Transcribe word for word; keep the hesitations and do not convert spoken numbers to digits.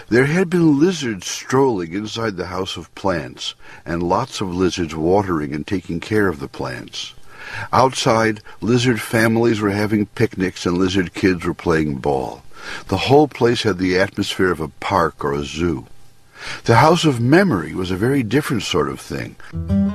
There had been lizards strolling inside the House of Plants, and lots of lizards watering and taking care of the plants. Outside, lizard families were having picnics and lizard kids were playing ball. The whole place had the atmosphere of a park or a zoo. The House of Memory was a very different sort of thing.